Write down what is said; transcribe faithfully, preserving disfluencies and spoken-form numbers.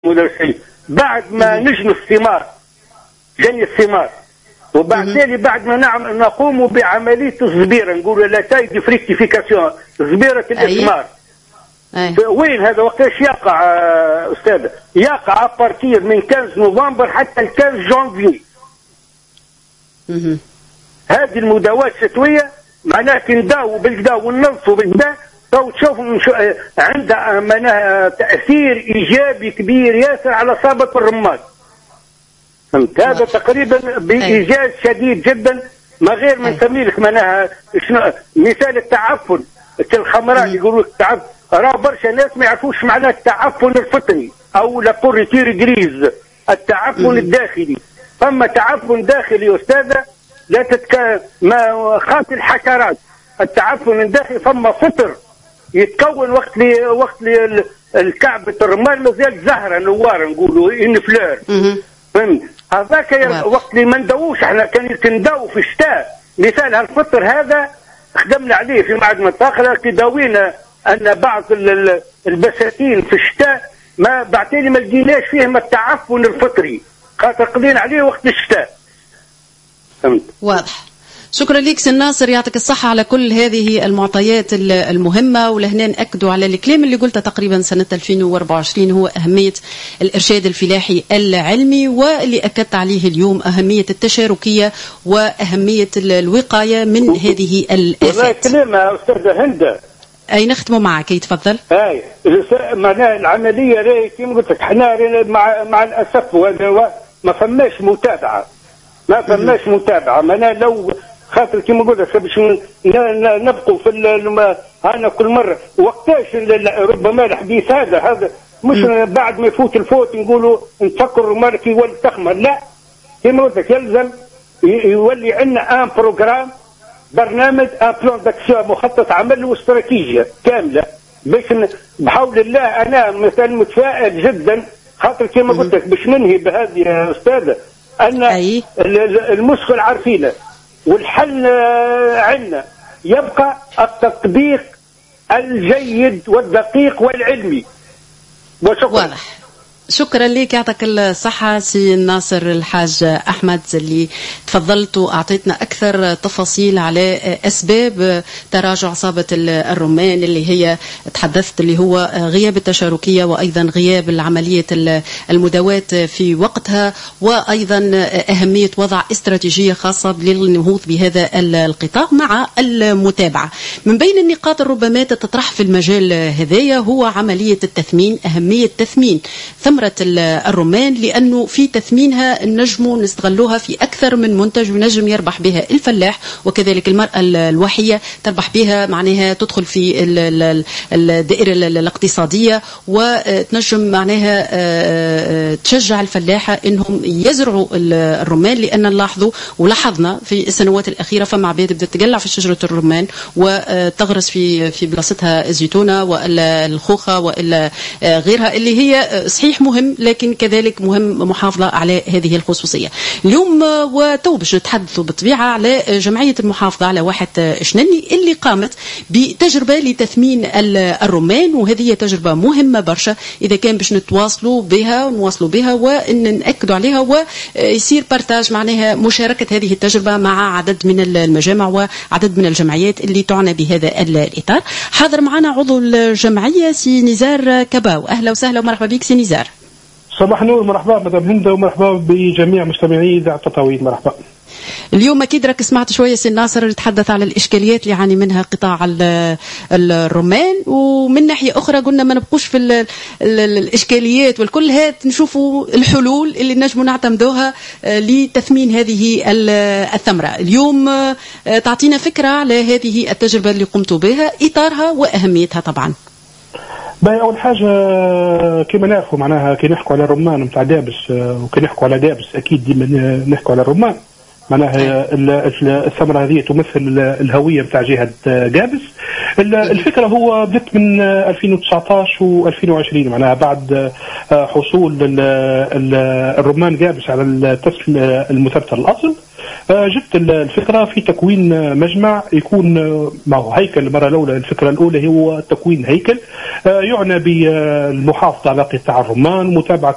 مدرسين بعد ما نجنوا الثمار جني الثمار، وبعد ذلك بعد ما نعم نقوم بعمليه الزبيره، نقولوا لا تاي دي فريكتيفيكاسيون، زبيره الاثمار. أي. وين هذا وقتاش يقع استاذ؟ يقع ابارتير من خمسة نوفمبر حتى خمسة جانفي. هذه المداوات الشتويه معناها كي نداو بالكدا وننصوا بالكدا تو تشوفوا عندها معناها تاثير ايجابي كبير ياسر على صابه الرماد. فهمت؟ هذا تقريبا بايجاز شديد جدا، ما غير من نسمي لك معناها مثال التعفن الخمراء يقولوا التعفن، راه برشا ناس ما يعرفوش معناه التعفن الفطري او لا بوريتير جريز، التعفن الداخلي. فما تعفن داخلي استاذه لا تتك ما خاص الحشرات، التعفن الداخلي فما فطر يتكون وقت لي وقت لي الكعبة الرمال مازال زهره نواره نقولوا ان فلور. فهمت؟ هذاك وقت اللي ما ندووش احنا كان نداو في الشتاء، مثال هالفطر هذا خدمنا عليه في معهد منطقه كي داوينا ان بعض البساتين في الشتاء ما بعتالي ما لقيناش فيهم التعفن الفطري، خاطر قضينا عليه وقت الشتاء. فهمت؟ واضح. شكرا لك سي ناصر، يعطيك الصحة على كل هذه المعطيات المهمة. ولهنا نأكدوا على الكلام اللي قلته تقريبا سنة ألفين وأربعة وعشرين، هو أهمية الإرشاد الفلاحي العلمي، واللي أكدت عليه اليوم أهمية التشاركية وأهمية الوقاية من هذه الآفات. والله كلمة أستاذة هند. أي نختموا معك، يتفضل. أي معناها العملية راهي كيما قلت لك احنا مع مع الأسف وهذا ما فماش متابعة، ما فماش متابعة. معناها لو خاطر كيما قلت لك باش نبقوا في انا كل مره وقتاش ربما الحديث هذا هذا مش م. بعد ما يفوت الفوت نقولوا نفكروا مالك يولي تخمر، لا كيما قلت لك يلزم يولي عندنا ان بروجرام، برنامج ان بلان داكسيون، مخطط عمل واستراتيجيه كامله باش بحول الله. انا مثلا متفائل جدا خاطر كيما قلت لك باش ننهي بهذه يا استاذه ان أي. المشكل عارفينه والحل عندنا، يبقى التطبيق الجيد والدقيق والعلمي. وشكرا. واضح. شكرا لك، يعطيك الصحة سي ناصر الحاج أحمد اللي تفضلت وأعطيتنا أكثر تفاصيل على أسباب تراجع صابة الرمان اللي هي تحدثت، اللي هو غياب التشاركية وأيضا غياب العملية المداوات في وقتها، وأيضا أهمية وضع استراتيجية خاصة للنهوض بهذا القطاع مع المتابعة. من بين النقاط ربما تطرح في المجال هذايا هو عملية التثمين، أهمية تثمين ثمرة الرمان، لأنه في تثمينها نجم نستغلوها في أكثر من منتج ونجم يربح بها الفلاح، وكذلك المرأة الوحية تربح بها، معناها تدخل في الدائرة الاقتصادية وتنجم معناها تشجع الفلاحة إنهم يزرعوا الرمان. لأن نلاحظوا ولاحظنا في السنوات الأخيرة فما عباد بدأت تقلع في شجرة الرمان وتغرس في في بلاصتها الزيتونة وإلا الخوخة وإلا غيرها، اللي هي صحيح مهم لكن كذلك مهم محافظة على هذه الخصوصية. اليوم وتو باش نتحدثوا بالطبيعة على جمعية المحافظة على واحد شنني اللي قامت بتجربة لتثمين الرمان، وهذه تجربة مهمة برشا إذا كان باش نتواصلوا بها ونواصلوا بها ونأكدوا عليها ويصير بارتاج معناها مشاركة هذه التجربة مع عدد من المجامع وعدد من الجمعيات اللي تعنى بهذا الإطار. حاضر معنا عضو الجمعية سي نزار كباو، أهلا وسهلا ومرحبا بك سي نزار. صباح النور، مرحبا مدام هند ومرحبا بجميع مستمعي إذاعة تطاوين. مرحبا. اليوم أكيد راك سمعت شوية سي ناصر يتحدث على الإشكاليات اللي يعاني منها قطاع الرمان، ومن ناحية أخرى قلنا ما نبقوش في ال ال الإشكاليات والكل هات نشوفوا الحلول اللي نجموا نعتمدوها لتثمين هذه الثمرة. اليوم تعطينا فكرة على هذه التجربة اللي قمتوا بها، إطارها وأهميتها طبعا. باهي أول حاجة كما نعرفوا معناها كي نحكوا على الرمان نتاع دابس وكي نحكوا على دابس أكيد ديما نحكوا على الرمان، معناها الثمرة هذه تمثل الهوية نتاع جهة دابس. الفكرة هو بدت من ألفين وتسعطاش و2020 معناها بعد حصول الرمان دابس على التسليم المثبت الأصل، جبت الفكرة في تكوين مجمع يكون معه هيكل. المرة الأولى الفكرة الأولى هو تكوين هيكل يعنى بالمحافظة على قطاع الرمان ومتابعة